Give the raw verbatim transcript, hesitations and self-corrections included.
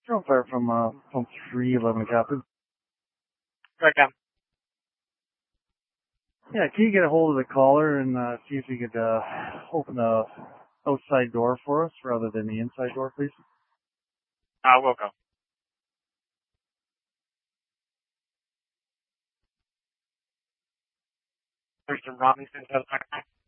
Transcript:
Strong fire from uh, from three eleven, Captain. Right down. Yeah, can you get a hold of the caller and uh, see if you could uh, open the outside door for us rather than the inside door, please? I will go. Mister Robinson,